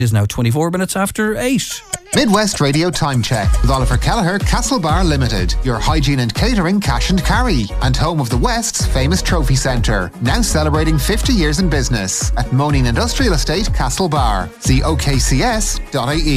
It is now 24 minutes after 8. Midwest Radio Time Check with Oliver Kelleher, Castlebar Limited, your hygiene and catering cash and carry, and home of the West's famous trophy centre, now celebrating 50 years in business at Moaning Industrial Estate, Castlebar. See okcs.ie.